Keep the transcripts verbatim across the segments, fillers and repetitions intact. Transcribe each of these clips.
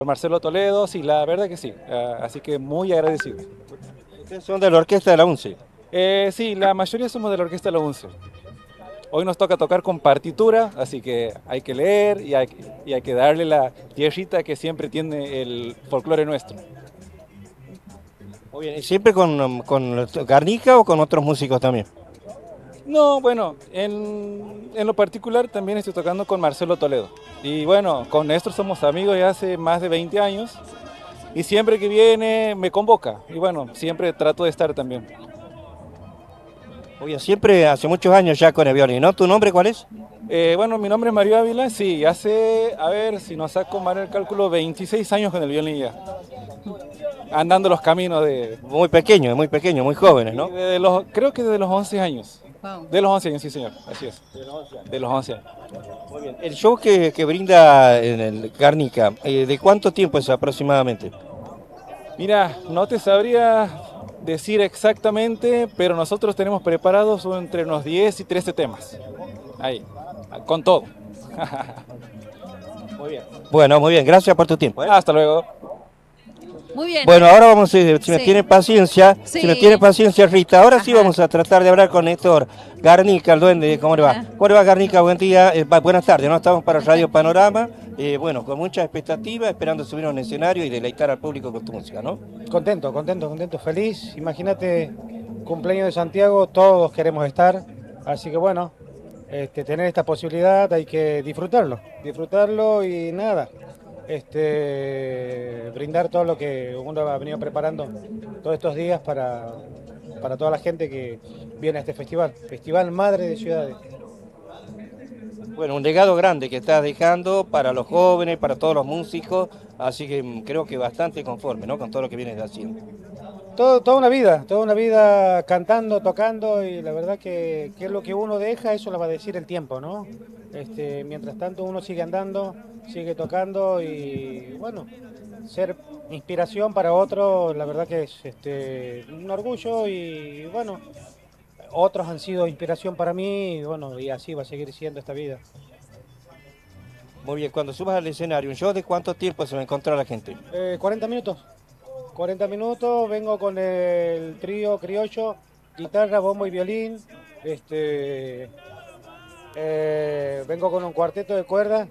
Marcelo Toledo, sí, la verdad que sí. Uh, así que muy agradecido. ¿Ustedes son de la orquesta de la UNCE? Eh, sí, la mayoría somos de la orquesta de la UNCE. Hoy nos toca tocar con partitura, así que hay que leer y hay, y hay que darle la tierrita que siempre tiene el folclore nuestro. Muy bien, ¿y siempre con, con Garnica o con otros músicos también? No, bueno, en, en lo particular también estoy tocando con Marcelo Toledo. Y bueno, con Néstor somos amigos ya hace más de veinte años. Y siempre que viene me convoca. Y bueno, siempre trato de estar también. Oye, siempre hace muchos años ya con el violín, ¿no? ¿Tu nombre cuál es? Eh, bueno, mi nombre es Mario Ávila, sí, hace, a ver, si nos saco mal el cálculo, veintiséis años con el violín ya. Andando los caminos de... Muy pequeño, muy pequeño, muy jóvenes, ¿no? De los, creo que desde los once años. Wow. De los once años, sí señor, así es. De los once años. De los once años. Muy bien. El show que, que brinda en el Garnica, eh, ¿de cuánto tiempo es aproximadamente? Mira, no te sabría decir exactamente, pero nosotros tenemos preparados entre unos diez y trece temas. Ahí, con todo. Muy bien. Bueno, muy bien, gracias por tu tiempo, ¿eh? Hasta luego. Muy bien. Bueno, ahora vamos a ir, si me sí. tiene paciencia, sí. si me tiene paciencia Rita, ahora Ajá. sí vamos a tratar de hablar con Néstor Garnica, el duende, ¿cómo le va? Ajá. ¿Cómo le va, Garnica? Buen día, eh, buenas tardes, ¿no? Estamos para Radio Panorama, eh, bueno, con mucha expectativa, esperando subir a un escenario y deleitar al público con tu música, ¿no? Contento, contento, contento, feliz. Imagínate, cumpleaños de Santiago, todos queremos estar, así que bueno, este, tener esta posibilidad hay que disfrutarlo, disfrutarlo y nada. Este, brindar todo lo que uno ha venido preparando todos estos días para, para toda la gente que viene a este festival, Festival Madre de Ciudades. Bueno, un legado grande que estás dejando para los jóvenes, para todos los músicos, así que creo que bastante conforme, ¿no? Con todo lo que vienes haciendo. Todo, toda una vida, toda una vida cantando, tocando y la verdad que, que es lo que uno deja, eso lo va a decir el tiempo, ¿no? Este, mientras tanto uno sigue andando, sigue tocando y bueno, ser inspiración para otros, la verdad que es este, un orgullo y bueno, otros han sido inspiración para mí y bueno, y así va a seguir siendo esta vida. Muy bien, cuando subas al escenario, ¿un show de cuánto tiempo se va a encontrar la gente? Eh, cuarenta minutos. cuarenta minutos, vengo con el trío criollo, guitarra, bombo y violín. Este, eh, vengo con un cuarteto de cuerdas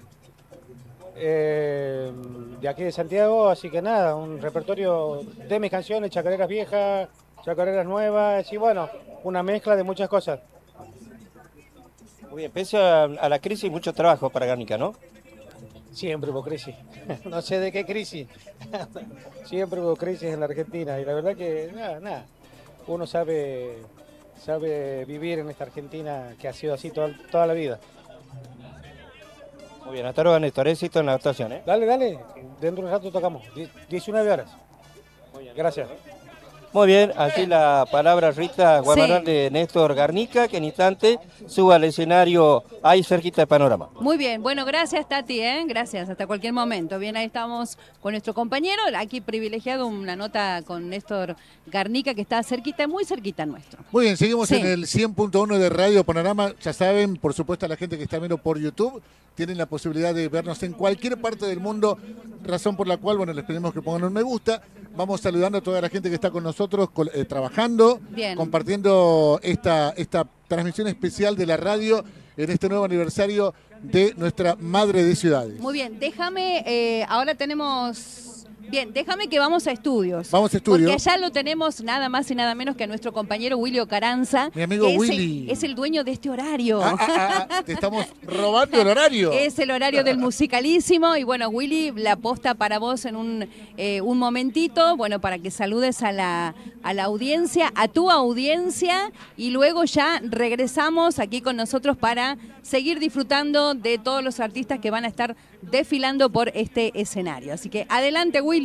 eh, de aquí de Santiago, así que nada, un repertorio de mis canciones, chacareras viejas, chacareras nuevas y bueno, una mezcla de muchas cosas. Muy bien, pese a, a la crisis, mucho trabajo para Garnica, ¿no? Siempre hubo crisis, no sé de qué crisis, siempre hubo crisis en la Argentina y la verdad que nada, nada, uno sabe, sabe vivir en esta Argentina que ha sido así toda, toda la vida. Muy bien, hasta luego Néstor, éxito en la actuación, ¿eh? Dale, dale, dentro de un rato tocamos, diecinueve horas. Muy bien, gracias. Muy bien, así la palabra Rita Guamarán sí. de Néstor Garnica, que en instante suba al escenario ahí cerquita de Panorama. Muy bien, bueno, gracias Tati, ¿eh? Gracias, hasta cualquier momento. Bien, ahí estamos con nuestro compañero, aquí privilegiado, una nota con Néstor Garnica que está cerquita, muy cerquita nuestro. Muy bien, seguimos sí. en el cien punto uno de Radio Panorama. Ya saben, por supuesto, a la gente que está viendo por YouTube, tienen la posibilidad de vernos en cualquier parte del mundo, razón por la cual, bueno, les pedimos que pongan un me gusta. Vamos saludando a toda la gente que está con nosotros eh, trabajando, Bien. compartiendo esta, esta transmisión especial de la radio en este nuevo aniversario de nuestra Madre de Ciudades. Muy bien, déjame, eh, ahora tenemos... Bien, déjame que vamos a estudios. Vamos a estudios. Porque allá lo tenemos nada más y nada menos que a nuestro compañero Willy Caranza. Mi amigo es Willy. El, es el dueño de este horario. Ah, ah, ah, te estamos robando el horario. Es el horario del musicalísimo. Y bueno, Willy, la posta para vos en un, eh, un momentito, bueno, para que saludes a la, a la audiencia, a tu audiencia. Y luego ya regresamos aquí con nosotros para seguir disfrutando de todos los artistas que van a estar desfilando por este escenario. Así que adelante, Willy.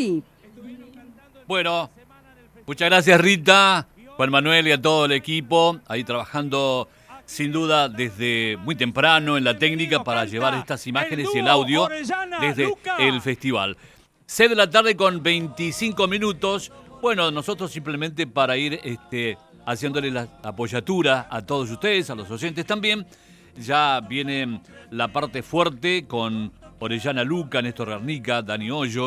Bueno, muchas gracias Rita, Juan Manuel y a todo el equipo, ahí trabajando sin duda desde muy temprano en la técnica para llevar estas imágenes y el audio desde el festival. seis de la tarde con veinticinco minutos, bueno, nosotros simplemente para ir este, haciéndole la apoyatura a todos ustedes, a los oyentes también, ya viene la parte fuerte con Orellana Luca, Néstor Garnica, Dani Hoyo.